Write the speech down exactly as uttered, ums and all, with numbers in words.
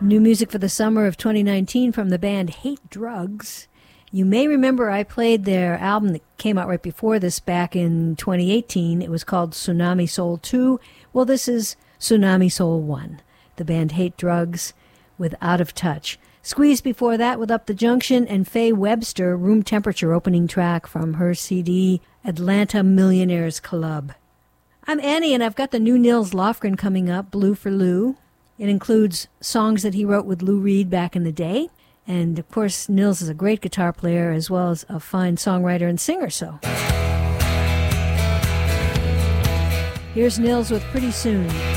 New music for the summer of twenty nineteen from the band Hate Drugs. You may remember I played their album that came out right before this back in twenty eighteen. It was called Tsunami Soul two. Well, this is Tsunami Soul one. The band Hate Drugs with Out of Touch. Squeeze before that with Up the Junction, and Faye Webster, Room Temperature, opening track from her C D, Atlanta Millionaires Club. I'm Annie, and I've got the new Nils Lofgren coming up, Blue for Lou. It includes songs that he wrote with Lou Reed back in the day. And, of course, Nils is a great guitar player as well as a fine songwriter and singer, so. Here's Nils with Pretty Soon.